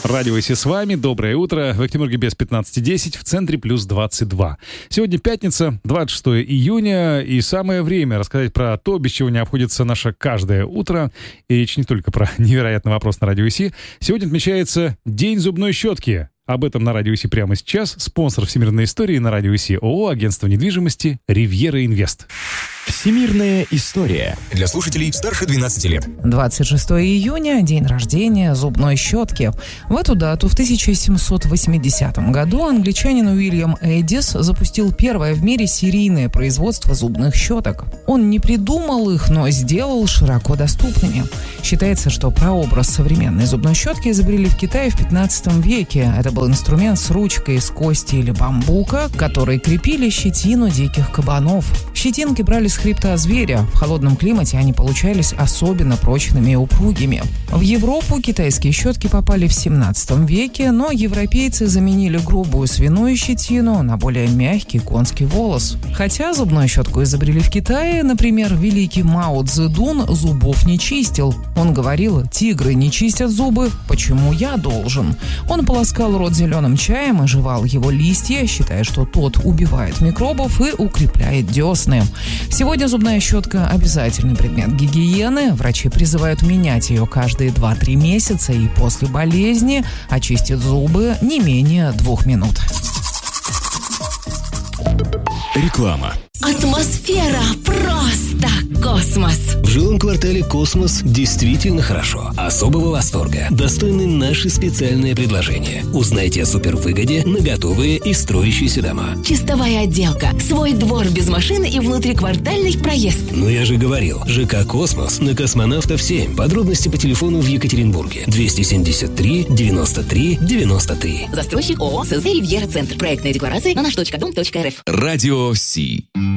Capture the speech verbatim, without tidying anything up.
Радио ИСИ с вами. Доброе утро. В Екатеринбурге без пятнадцать десять, в центре плюс двадцать два. Сегодня пятница, двадцать шестое июня, и самое время рассказать про то, без чего не обходится наше каждое утро. И речь не только про невероятный вопрос на Радио ИСИ. Сегодня отмечается День зубной щетки. Об этом на Радио ИСИ прямо сейчас. Спонсор всемирной истории на Радио ИСИ ООО «Агентство недвижимости Ривьера Инвест». Всемирная история. Для слушателей старше двенадцати лет. двадцать шестое июня – день рождения зубной щетки. В эту дату в тысяча семьсот восьмидесятом году англичанин Уильям Эдис запустил первое в мире серийное производство зубных щеток. Он не придумал их, но сделал широко доступными. Считается, что прообраз современной зубной щетки изобрели в Китае в пятнадцатом веке. Это был инструмент с ручкой из кости или бамбука, к которой крепили щетину диких кабанов. Щетинки брали с хребта зверя. В холодном климате они получались особенно прочными и упругими. В Европу китайские щетки попали в семнадцатом веке, но европейцы заменили грубую свиную щетину на более мягкий конский волос. Хотя зубную щетку изобрели в Китае, например, великий Мао Цзэдун зубов не чистил. Он говорил: «Тигры не чистят зубы, почему я должен?» Он полоскал рот зеленым чаем и жевал его листья, считая, что тот убивает микробов и укрепляет десны. Сегодня зубная щетка – обязательный предмет гигиены. Врачи призывают менять ее каждые два-три месяца и после болезни очистит зубы не менее двух минут. Реклама. Атмосфера просто космос. В жилом квартале «Космос» действительно хорошо. Особого восторга достойны наши специальные предложения. Узнайте о супервыгоде на готовые и строящиеся дома. Чистовая отделка, свой двор без машины и внутриквартальный проезд. Ну я же говорил, ЖК «Космос» на Космонавтов семь. Подробности по телефону в Екатеринбурге. двести семьдесят три девяносто три девяносто три. Застройщик ООО СЗ «Ривьера Центр». Проектная декларация на наш точка дом точка эр эф. Радио Си.